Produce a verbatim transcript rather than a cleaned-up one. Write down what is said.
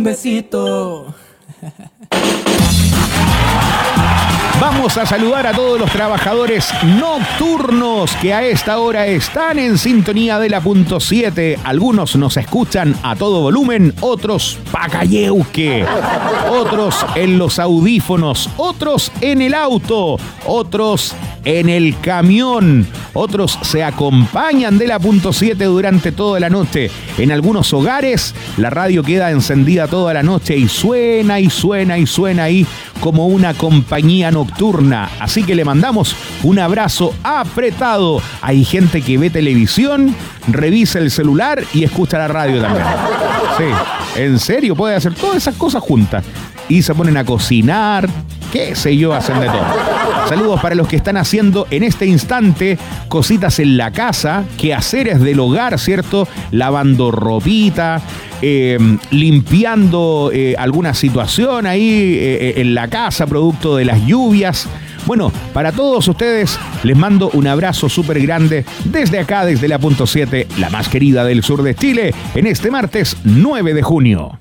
besito. Vamos a saludar a todos los trabajadores nocturnos que a esta hora están en sintonía de la punto siete. Algunos nos escuchan a todo volumen, otros pacayeuque, otros en los audífonos, otros en el auto, otros en el camión, otros se acompañan de la punto siete durante toda la noche. En algunos hogares la radio queda encendida toda la noche y suena y suena y suena ahí como una compañía nocturna. Así que le mandamos un abrazo apretado. Hay gente que ve televisión, revisa el celular y escucha la radio también. Sí, en serio, puede hacer todas esas cosas juntas. Y se ponen a cocinar, qué sé yo, hacen de todo. Saludos para los que están haciendo en este instante cositas en la casa, quehaceres del hogar, ¿cierto? Lavando ropita, eh, limpiando eh, alguna situación ahí eh, en la casa, producto de las lluvias. Bueno, para todos ustedes les mando un abrazo súper grande desde acá, desde la punto siete, la más querida del sur de Chile, en este martes nueve de junio.